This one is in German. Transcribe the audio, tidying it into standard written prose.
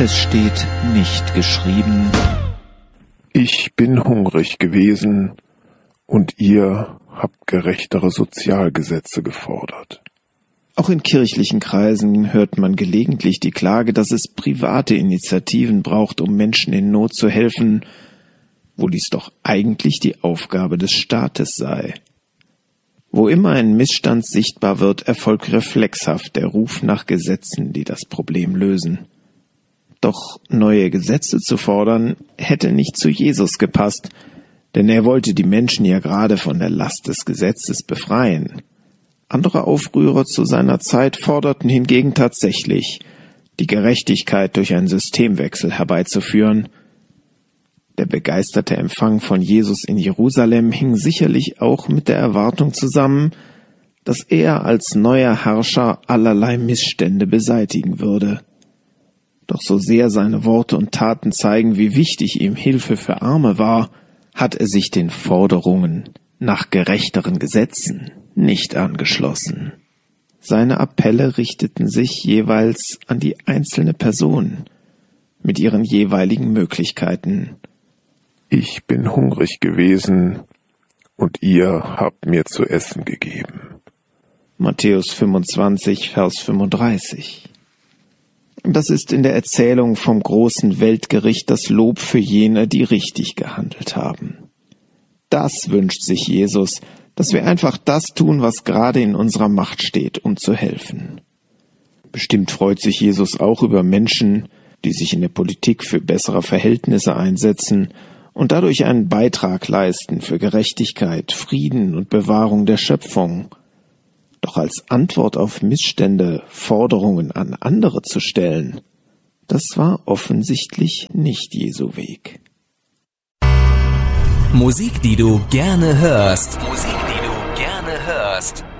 Es steht nicht geschrieben: Ich bin hungrig gewesen und ihr habt gerechtere Sozialgesetze gefordert. Auch in kirchlichen Kreisen hört man gelegentlich die Klage, dass es private Initiativen braucht, um Menschen in Not zu helfen, wo dies doch eigentlich die Aufgabe des Staates sei. Wo immer ein Missstand sichtbar wird, erfolgt reflexhaft der Ruf nach Gesetzen, die das Problem lösen. Doch neue Gesetze zu fordern, hätte nicht zu Jesus gepasst, denn er wollte die Menschen ja gerade von der Last des Gesetzes befreien. Andere Aufrührer zu seiner Zeit forderten hingegen tatsächlich, die Gerechtigkeit durch einen Systemwechsel herbeizuführen. Der begeisterte Empfang von Jesus in Jerusalem hing sicherlich auch mit der Erwartung zusammen, dass er als neuer Herrscher allerlei Missstände beseitigen würde. Doch so sehr seine Worte und Taten zeigen, wie wichtig ihm Hilfe für Arme war, hat er sich den Forderungen nach gerechteren Gesetzen nicht angeschlossen. Seine Appelle richteten sich jeweils an die einzelne Person mit ihren jeweiligen Möglichkeiten. Ich bin hungrig gewesen und ihr habt mir zu essen gegeben. Matthäus 25, Vers 35. Das ist in der Erzählung vom großen Weltgericht das Lob für jene, die richtig gehandelt haben. Das wünscht sich Jesus, dass wir einfach das tun, was gerade in unserer Macht steht, um zu helfen. Bestimmt freut sich Jesus auch über Menschen, die sich in der Politik für bessere Verhältnisse einsetzen und dadurch einen Beitrag leisten für Gerechtigkeit, Frieden und Bewahrung der Schöpfung. Doch als Antwort auf Missstände Forderungen an andere zu stellen, das war offensichtlich nicht Jesu Weg. Musik, die du gerne hörst.